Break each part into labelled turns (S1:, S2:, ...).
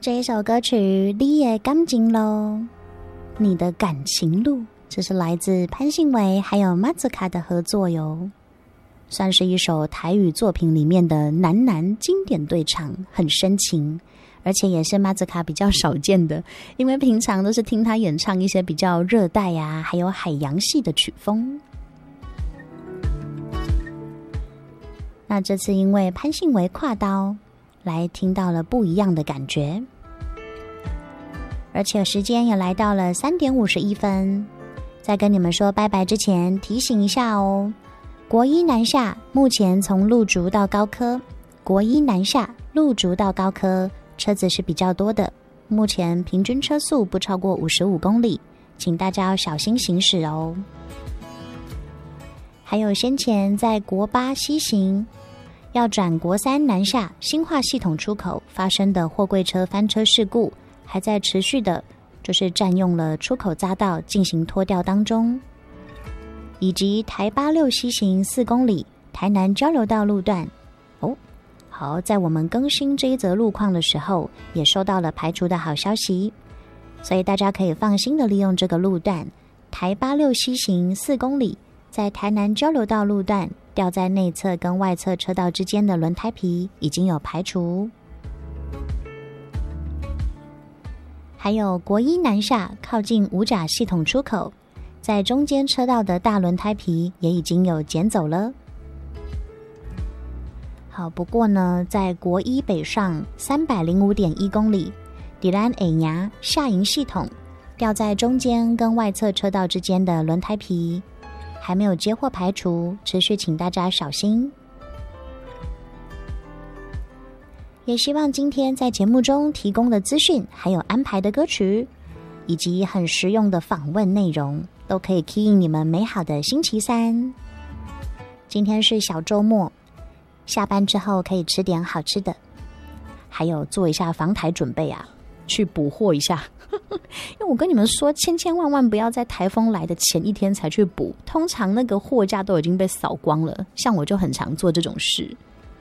S1: 这一首歌曲《你的感情路》，你的感情路，这是来自潘信维还有马祖卡的合作哟，算是一首台语作品里面的男男经典对唱，很深情，而且也是马祖卡比较少见的，因为平常都是听他演唱一些比较热带啊还有海洋系的曲风。那这次因为潘信维跨刀来听到了不一样的感觉，而且时间也来到了3点51分，在跟你们说拜拜之前提醒一下哦，国一南下目前从鹿竹到高科，国一南下鹿竹到高科车子是比较多的，目前平均车速不超过55公里，请大家要小心行驶哦。还有先前在国8西行要转国3南下新化系统出口发生的货柜车翻车事故，还在持续的就是占用了出口匝道进行拖吊当中，以及台86西行4公里台南交流道路段好，在我们更新这一则路况的时候也收到了排除的好消息，所以大家可以放心的利用这个路段，台86西行4公里在台南交流道路段吊在内侧跟外侧车道之间的轮胎皮已经有排除。还有国一南下靠近五甲系统出口，在中间车道的大轮胎皮也已经有捡走了。好，不过呢，在国一北上305.1公里迪兰矮牙下营系统吊在中间跟外侧车道之间的轮胎皮还没有接获排除，持续请大家小心。也希望今天在节目中提供的资讯还有安排的歌曲以及很实用的访问内容都可以 key 引你们美好的星期三。今天是小周末，下班之后可以吃点好吃的，还有做一下防台准备啊，去补货一下因为我跟你们说，千万不要在台风来的前一天才去补，通常那个货架都已经被扫光了，像我就很常做这种事。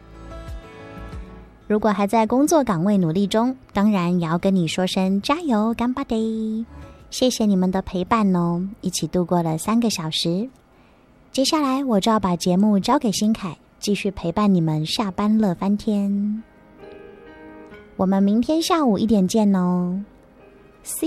S1: 如果还在工作岗位努力中，当然也要跟你说声加油干巴爹，谢谢你们的陪伴哦，一起度过了3个小时。接下来我就要把节目交给新凯，继续陪伴你们下班乐翻天。我们明天下午1点见哦。